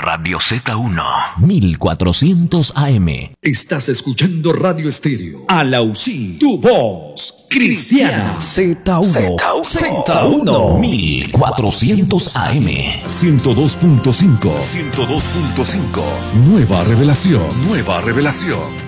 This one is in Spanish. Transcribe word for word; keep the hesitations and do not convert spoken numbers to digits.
Radio Z uno, mil cuatrocientos A M. Estás escuchando Radio Estéreo. Alausí, tu voz cristiana. Z uno, Z uno, mil cuatrocientos A M. ciento dos punto cinco. ciento dos punto cinco. Nueva revelación. Nueva revelación.